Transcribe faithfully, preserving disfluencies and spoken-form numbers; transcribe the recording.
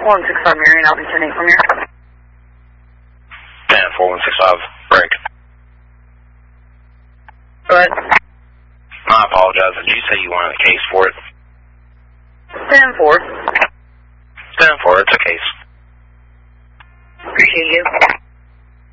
one six five Marion, I'll be ten eight from here. ten four one six five, break. Go ahead. I apologize. Did you say you wanted a case for it? ten four.